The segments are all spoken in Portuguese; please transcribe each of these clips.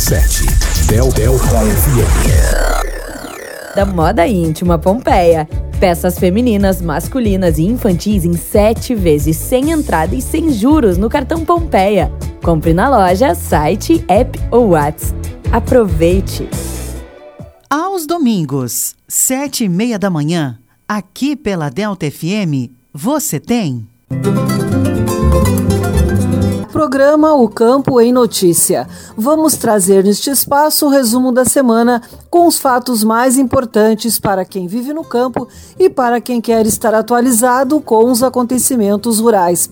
101,7. Delta FM. Da moda íntima Pompeia. Peças femininas, masculinas e infantis em 7 vezes, sem entrada e sem juros no cartão Pompeia. Compre na loja, site, app ou WhatsApp. Aproveite! Aos domingos, 7h30 da manhã, aqui pela Delta FM, você tem... Programa O Campo em Notícia. Vamos trazer neste espaço o resumo da semana com os fatos mais importantes para quem vive no campo e para quem quer estar atualizado com os acontecimentos rurais.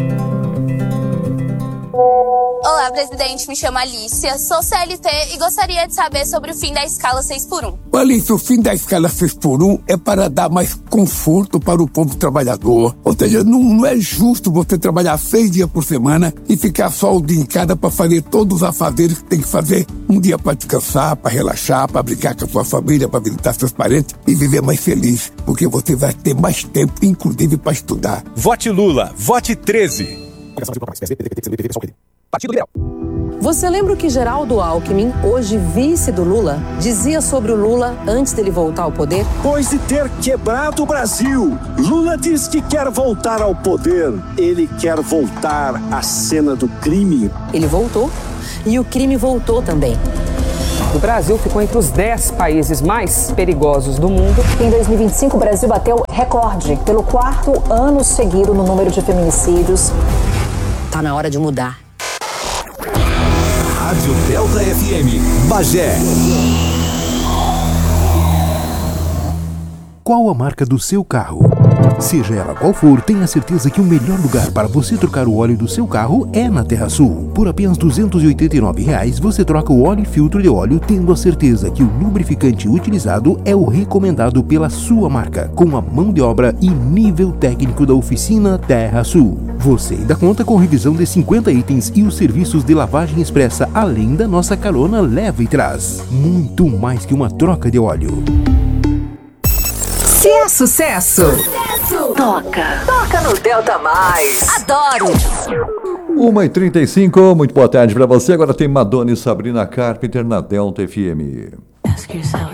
Olá, presidente. Me chamo Alicia, sou CLT e gostaria de saber sobre o fim da escala 6x1. Alicia, o fim da escala 6x1 é para dar mais conforto para o povo trabalhador. Ou seja, não é justo você trabalhar 6 dias por semana e ficar só o dia em cada para fazer todos os afazeres que tem que fazer. Um dia para descansar, para relaxar, para brincar com a sua família, para visitar seus parentes e viver mais feliz. Porque você vai ter mais tempo, inclusive, para estudar. Vote Lula, vote 13. Partido Liberal. Você lembra o que Geraldo Alckmin, hoje vice do Lula, dizia sobre o Lula antes dele voltar ao poder? Depois de ter quebrado o Brasil, Lula diz que quer voltar ao poder. Ele quer voltar à cena do crime. Ele voltou e o crime voltou também. O Brasil ficou entre os 10 países mais perigosos do mundo. Em 2025, o Brasil bateu recorde pelo 4º ano seguido no número de feminicídios. Tá na hora de mudar. Rádio Delta FM, Bagé. Qual a marca do seu carro? Seja ela qual for, tenha certeza que o melhor lugar para você trocar o óleo do seu carro é na TerraSul. Por apenas R$ 289, você troca o óleo e filtro de óleo, tendo a certeza que o lubrificante utilizado é o recomendado pela sua marca, com a mão de obra e nível técnico da oficina TerraSul. Você ainda conta com revisão de 50 itens e os serviços de lavagem expressa, além da nossa carona leva e traz. Muito mais que uma troca de óleo. Se é sucesso, toca no Delta Mais. Adoro! 1h35, muito boa tarde para você. Agora tem Madonna e Sabrina Carpenter na Delta FM.